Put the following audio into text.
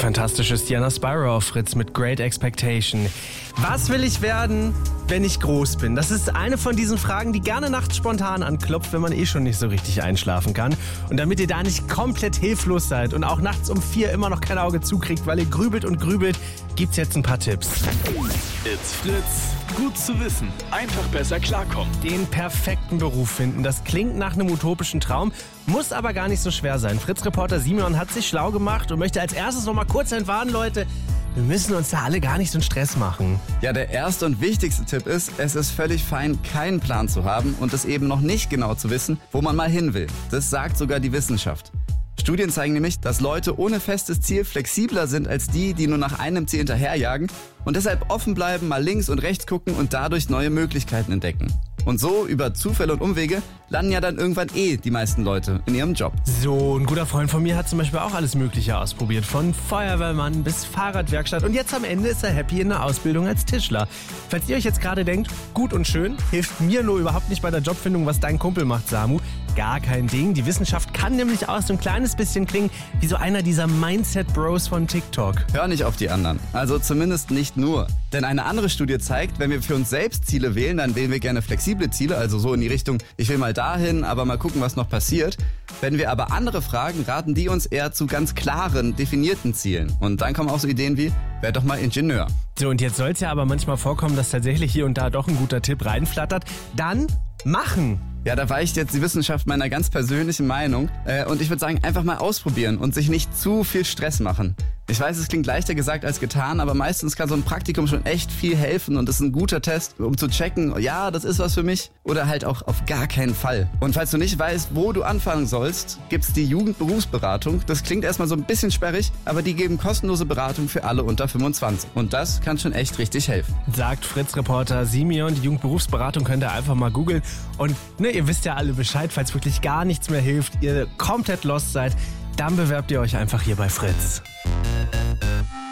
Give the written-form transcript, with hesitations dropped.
fantastisch ist Diana Spyro auf Fritz mit Great Expectation. Was will ich werden, wenn ich groß bin? Das ist eine von diesen Fragen, die gerne nachts spontan anklopft, wenn man schon nicht so richtig einschlafen kann. Und damit ihr da nicht komplett hilflos seid und auch nachts um 4 immer noch kein Auge zukriegt, weil ihr grübelt und grübelt, gibt's jetzt ein paar Tipps. It's Fritz. Gut zu wissen. Einfach besser klarkommen. Den perfekten Beruf finden, das klingt nach einem utopischen Traum, muss aber gar nicht so schwer sein. Fritz-Reporter Simeon hat sich schlau gemacht und möchte als erstes noch mal kurz entwarnen, Leute. Wir müssen uns da alle gar nicht so einen Stress machen. Ja, der erste und wichtigste Tipp ist, es ist völlig fein, keinen Plan zu haben und es eben noch nicht genau zu wissen, wo man mal hin will. Das sagt sogar die Wissenschaft. Studien zeigen nämlich, dass Leute ohne festes Ziel flexibler sind als die, die nur nach einem Ziel hinterherjagen und deshalb offen bleiben, mal links und rechts gucken und dadurch neue Möglichkeiten entdecken. Und so, über Zufälle und Umwege, landen ja dann irgendwann die meisten Leute in ihrem Job. So, ein guter Freund von mir hat zum Beispiel auch alles Mögliche ausprobiert. Von Feuerwehrmann bis Fahrradwerkstatt. Und jetzt am Ende ist er happy in der Ausbildung als Tischler. Falls ihr euch jetzt gerade denkt, gut und schön, hilft mir nur überhaupt nicht bei der Jobfindung, was dein Kumpel macht, Samu. Gar kein Ding. Die Wissenschaft kann nämlich auch so ein kleines bisschen klingen wie so einer dieser Mindset-Bros von TikTok. Hör nicht auf die anderen. Also zumindest nicht nur. Denn eine andere Studie zeigt, wenn wir für uns selbst Ziele wählen, dann wählen wir gerne flexible Ziele, also so in die Richtung, ich will mal dahin, aber mal gucken, was noch passiert. Wenn wir aber andere fragen, raten die uns eher zu ganz klaren, definierten Zielen. Und dann kommen auch so Ideen wie, werd doch mal Ingenieur. So, und jetzt soll es ja aber manchmal vorkommen, dass tatsächlich hier und da doch ein guter Tipp reinflattert. Dann machen! Ja, da weicht jetzt die Wissenschaft meiner ganz persönlichen Meinung. Und ich würde sagen, einfach mal ausprobieren und sich nicht zu viel Stress machen. Ich weiß, es klingt leichter gesagt als getan, aber meistens kann so ein Praktikum schon echt viel helfen und ist ein guter Test, um zu checken, ja, das ist was für mich oder halt auch auf gar keinen Fall. Und falls du nicht weißt, wo du anfangen sollst, gibt's die Jugendberufsberatung. Das klingt erstmal so ein bisschen sperrig, aber die geben kostenlose Beratung für alle unter 25. Und das kann schon echt richtig helfen. Sagt Fritz-Reporter Simeon. Die Jugendberufsberatung könnt ihr einfach mal googeln. Und ihr wisst ja alle Bescheid, falls wirklich gar nichts mehr hilft, ihr komplett lost seid, dann bewerbt ihr euch einfach hier bei Fritz.